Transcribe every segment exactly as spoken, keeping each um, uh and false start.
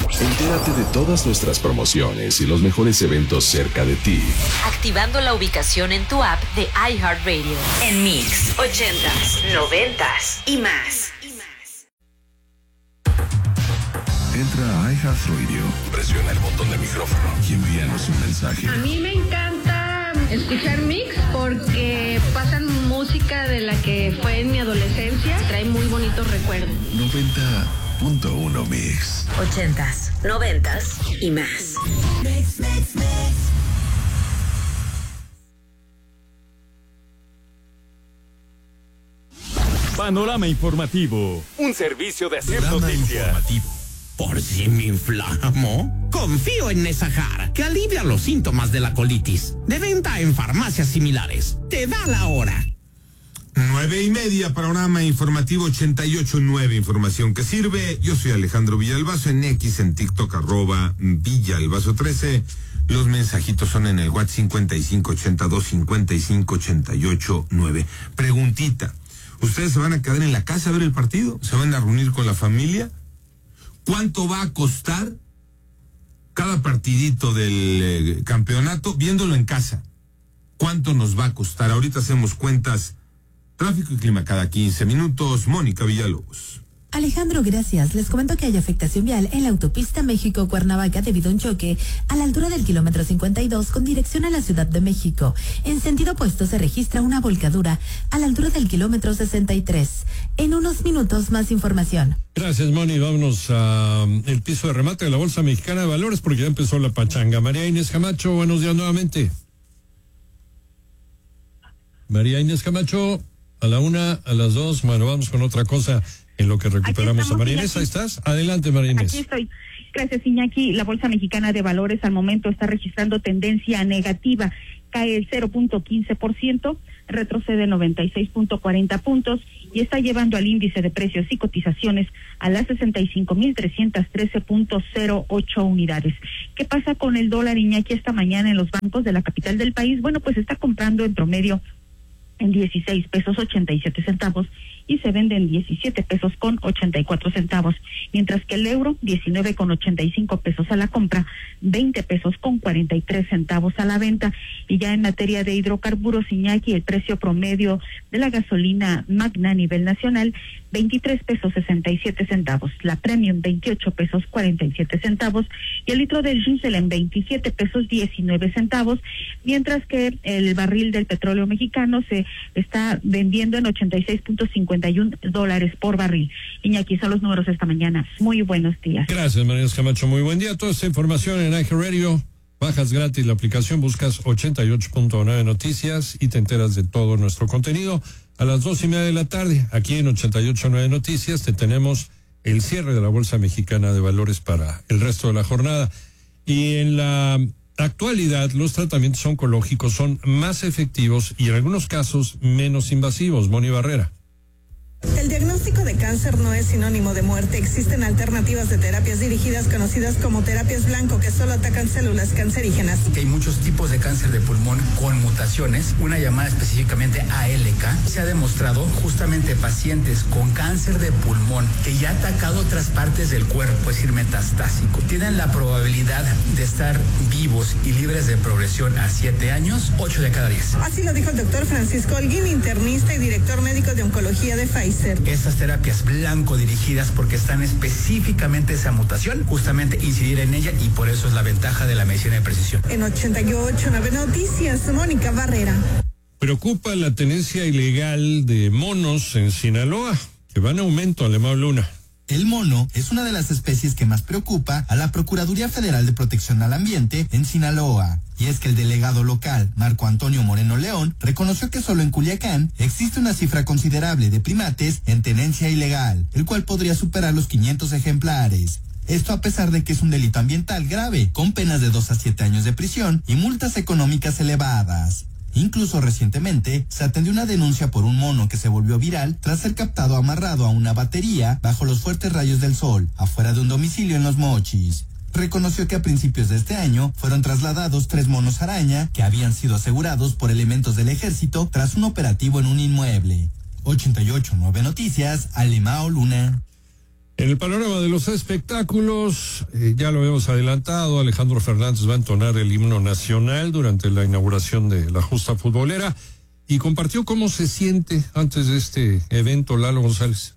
Entérate de todas nuestras promociones y los mejores eventos cerca de ti, activando la ubicación en tu app de iHeartRadio. En Mix, ochentas, noventas y más. Entra a iHeartRadio, presiona el botón de micrófono y envíanos un mensaje. A mí me encanta escuchar Mix porque pasan música de la que fue en mi adolescencia. Trae muy bonitos recuerdos. noventa punto uno Mix. Ochentas, noventas y más. Mix, mix, mix. Panorama Informativo, un servicio de Hacer Noticias. Por si me inflamo, confío en Nesahar, que alivia los síntomas de la colitis. De venta en farmacias similares. Te da la hora. Nueve y media, Panorama Informativo ochenta y ocho punto nueve, información que sirve. Yo soy Alejandro Villalbazo, en X, en TikTok, arroba Villalbazo trece. Los mensajitos son en el WhatsApp cincuenta y cinco ochenta y dos cincuenta y cinco ochenta y ocho nueve. Preguntita, ¿ustedes se van a quedar en la casa a ver el partido? ¿Se van a reunir con la familia? ¿Cuánto va a costar cada partidito del eh, campeonato viéndolo en casa? ¿Cuánto nos va a costar? Ahorita hacemos cuentas. Tráfico y clima cada quince minutos. Mónica Villalobos. Alejandro, gracias. Les comento que hay afectación vial en la autopista México-Cuernavaca debido a un choque a la altura del kilómetro cincuenta y dos con dirección a la Ciudad de México. En sentido opuesto se registra una volcadura a la altura del kilómetro sesenta y tres. En unos minutos más información. Gracias, Moni. Vámonos al piso de remate de la Bolsa Mexicana de Valores porque ya empezó la pachanga. María Inés Camacho, buenos días nuevamente. María Inés Camacho, a la una, a las dos, bueno, vamos con otra cosa en lo que recuperamos estamos, a María Inés. Ahí estás. Adelante, María Inés. Aquí estoy. Gracias, Iñaki. La Bolsa Mexicana de Valores al momento está registrando tendencia negativa. Cae el cero punto quince por ciento, retrocede noventa y seis punto cuarenta puntos y está llevando al índice de precios y cotizaciones a las sesenta y cinco mil trescientos trece punto cero ocho unidades. ¿Qué pasa con el dólar, Iñaki, esta mañana en los bancos de la capital del país? Bueno, pues está comprando en promedio en dieciséis pesos ochenta y siete centavos y se vende en diecisiete pesos con ochenta y cuatro centavos, mientras que el euro diecinueve con ochenta y cinco pesos a la compra, veinte pesos con cuarenta y tres centavos a la venta. Y ya en materia de hidrocarburos, Iñaki, el precio promedio de la gasolina magna a nivel nacional, veintitrés pesos sesenta y siete centavos, la premium veintiocho pesos cuarenta y siete centavos y el litro del diésel en veintisiete pesos diecinueve centavos, mientras que el barril del petróleo mexicano se está vendiendo en ochenta y seis punto cincuenta y uno dólares por barril. Iñaki, son los números esta mañana. Muy buenos días. Gracias, María Camacho. Muy buen día. Toda esta información en iHeartRadio. Bajas gratis la aplicación, buscas ochenta y ocho punto nueve Noticias y te enteras de todo nuestro contenido. A las dos y media de la tarde, aquí en ochenta y ocho punto nueve Noticias, te tenemos el cierre de la Bolsa Mexicana de Valores para el resto de la jornada. Y en la actualidad, los tratamientos oncológicos son más efectivos y en algunos casos menos invasivos. Moni Barrera. El diagnóstico de cáncer no es sinónimo de muerte. Existen alternativas de terapias dirigidas conocidas como terapias blanco que solo atacan células cancerígenas. Que hay muchos tipos de cáncer de pulmón con mutaciones, una llamada específicamente A L K. Se ha demostrado justamente pacientes con cáncer de pulmón que ya ha atacado otras partes del cuerpo, es decir, metastásico, tienen la probabilidad de estar vivos y libres de progresión a siete años, ocho de cada diez. Así lo dijo el doctor Francisco Holguín, internista y director médico de oncología de Pfizer. Estas terapias blanco dirigidas porque están específicamente esa mutación, justamente incidir en ella y por eso es la ventaja de la medicina de precisión. En ochenta y ocho punto nueve Noticias, Mónica Barrera. Preocupa la tenencia ilegal de monos en Sinaloa, que va en aumento, Alemão Luna. El mono es una de las especies que más preocupa a la Procuraduría Federal de Protección al Ambiente en Sinaloa. Y es que el delegado local, Marco Antonio Moreno León, reconoció que solo en Culiacán existe una cifra considerable de primates en tenencia ilegal, el cual podría superar los quinientos ejemplares. Esto a pesar de que es un delito ambiental grave, con penas de dos a siete años de prisión y multas económicas elevadas. Incluso recientemente se atendió una denuncia por un mono que se volvió viral tras ser captado amarrado a una batería bajo los fuertes rayos del sol, afuera de un domicilio en Los Mochis. Reconoció que a principios de este año fueron trasladados tres monos araña que habían sido asegurados por elementos del ejército tras un operativo en un inmueble. ochenta y ocho punto nueve Noticias, Alemão Luna. En el panorama de los espectáculos, eh, ya lo habíamos adelantado, Alejandro Fernández va a entonar el himno nacional durante la inauguración de la justa futbolera y compartió cómo se siente antes de este evento Lalo González.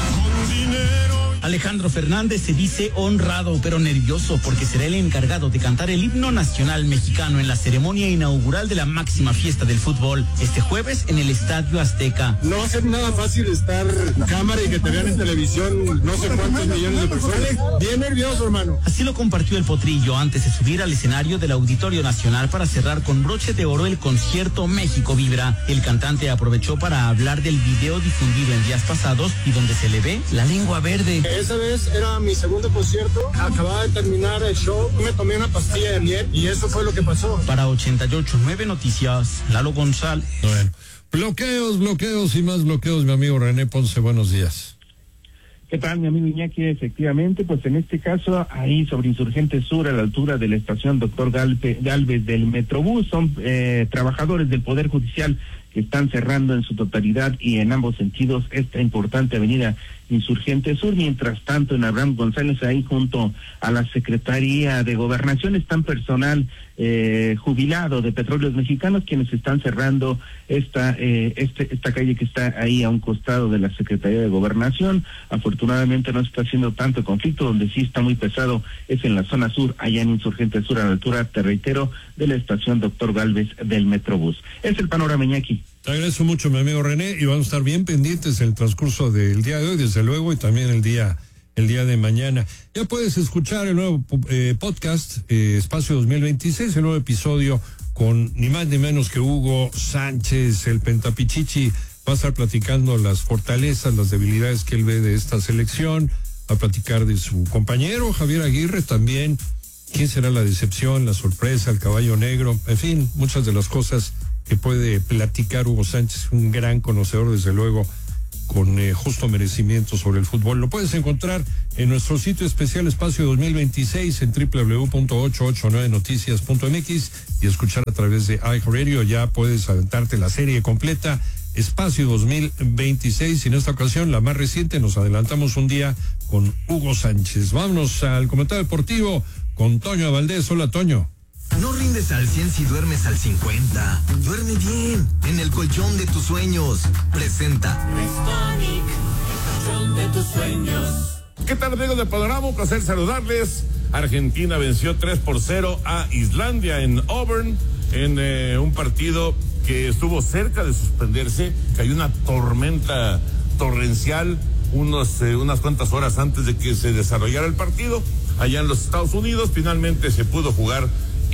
Alejandro Fernández se dice honrado pero nervioso porque será el encargado de cantar el himno nacional mexicano en la ceremonia inaugural de la máxima fiesta del fútbol este jueves en el Estadio Azteca. No va a ser nada fácil estar en cámara y que te vean en televisión no sé cuántos millones de personas. Bien nervioso, hermano. Así lo compartió el Potrillo antes de subir al escenario del Auditorio Nacional para cerrar con broche de oro el concierto México Vibra. El cantante aprovechó para hablar del video difundido en días pasados y donde se le ve la lengua verde. Esa vez era mi segundo concierto, acababa de terminar el show, me tomé una pastilla de miel y eso fue lo que pasó. Para ochenta y ocho punto nueve Noticias, Lalo González. Bueno, bloqueos, bloqueos y más bloqueos, mi amigo René Ponce, buenos días. ¿Qué tal, mi amigo Iñaki? Efectivamente, pues en este caso, ahí sobre Insurgente Sur, a la altura de la estación Doctor Galpe, Galvez del Metrobús, son eh, trabajadores del Poder Judicial que están cerrando en su totalidad y en ambos sentidos esta importante avenida Insurgente Sur. Mientras tanto, en Abraham González, ahí junto a la Secretaría de Gobernación, están personal eh, jubilado de Petróleos Mexicanos, quienes están cerrando esta eh, este, esta calle que está ahí a un costado de la Secretaría de Gobernación. Afortunadamente no se está haciendo tanto conflicto, donde sí está muy pesado es en la zona sur, allá en Insurgente Sur, a la altura, te reitero, de la estación Doctor Galvez del Metrobús. Es el panorama, Iñaki. Te agradezco mucho, mi amigo René, y vamos a estar bien pendientes en el transcurso del día de hoy, desde luego, y también el día el día de mañana. Ya puedes escuchar el nuevo eh, podcast, eh, Espacio dos mil veintiséis, el nuevo episodio con ni más ni menos que Hugo Sánchez, el Pentapichichi. Va a estar platicando las fortalezas, las debilidades que él ve de esta selección, va a platicar de su compañero Javier Aguirre también, quién será la decepción, la sorpresa, el caballo negro, en fin, muchas de las cosas que puede platicar Hugo Sánchez, un gran conocedor, desde luego, con eh, justo merecimiento sobre el fútbol. Lo puedes encontrar en nuestro sitio especial Espacio dos mil veintiséis en doble u doble u doble u punto ochocientos ochenta y nueve noticias punto m x y escuchar a través de iHeartRadio. Ya puedes aventarte la serie completa Espacio dos mil veintiséis, y en esta ocasión, la más reciente, nos adelantamos un día con Hugo Sánchez. Vámonos al comentario deportivo con Toño Valdés. Hola, Toño. No rindes al cien si duermes al cincuenta. Duerme bien, en el colchón de tus sueños. Presenta Restonic, el colchón de tus sueños. ¿Qué tal, amigos de Panorama? Un placer saludarles. Argentina venció tres por cero a Islandia en Auburn, en eh, un partido que estuvo cerca de suspenderse. Cayó una tormenta torrencial unos, eh, unas cuantas horas antes de que se desarrollara el partido allá en los Estados Unidos. Finalmente se pudo jugar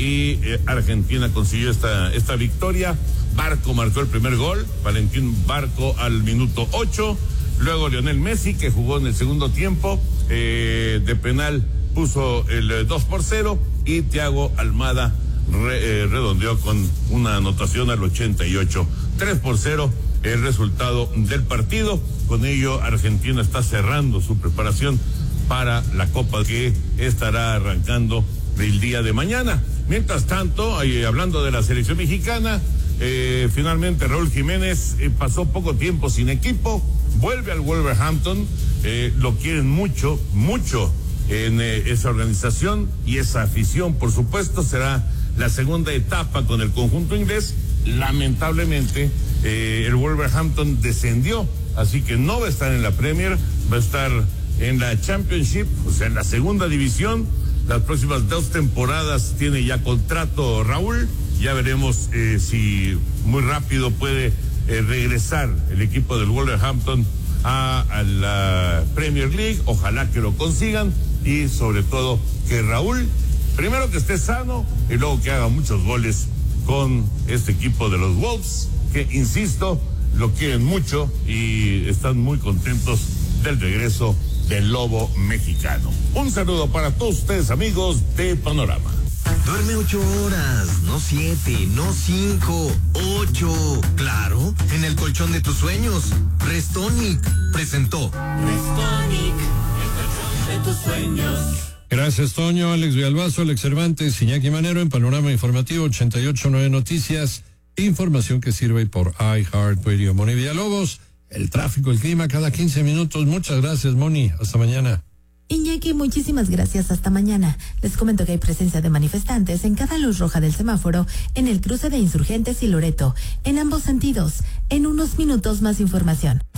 y eh, Argentina consiguió esta, esta victoria. Barco marcó el primer gol, Valentín Barco al minuto ocho, luego Lionel Messi, que jugó en el segundo tiempo, eh, de penal puso el eh, dos por cero, y Thiago Almada re, eh, redondeó con una anotación al ochenta y ocho. tres por cero el resultado del partido. Con ello Argentina está cerrando su preparación para la Copa que estará arrancando el día de mañana. Mientras tanto, ahí, hablando de la selección mexicana, eh, finalmente Raúl Jiménez eh, pasó poco tiempo sin equipo, vuelve al Wolverhampton, eh, lo quieren mucho, mucho en eh, esa organización y esa afición, por supuesto. Será la segunda etapa con el conjunto inglés. Lamentablemente, eh, el Wolverhampton descendió, así que no va a estar en la Premier, va a estar en la Championship, o sea, en la segunda división. Las próximas dos temporadas tiene ya contrato Raúl. Ya veremos eh, si muy rápido puede eh, regresar el equipo del Wolverhampton a, a la Premier League. Ojalá que lo consigan, y sobre todo que Raúl, primero que esté sano y luego que haga muchos goles con este equipo de los Wolves, que, insisto, lo quieren mucho y están muy contentos del regreso del lobo mexicano. Un saludo para todos ustedes, amigos de Panorama. Duerme ocho horas, no siete, no cinco, ocho. Claro, en el colchón de tus sueños. Restonic presentó Restonic, el colchón de tus sueños. Gracias, Toño. Alex Villalbazo, Alex Cervantes, Iñaki Manero en Panorama Informativo ochenta y ocho punto nueve Noticias. Información que sirve por iHeartRadio. Moni Villalobos el tráfico, el clima cada quince minutos. Muchas gracias, Moni. Hasta mañana. Iñaki, muchísimas gracias. Hasta mañana. Les comento que hay presencia de manifestantes en cada luz roja del semáforo en el cruce de Insurgentes y Loreto, en ambos sentidos. En unos minutos más información.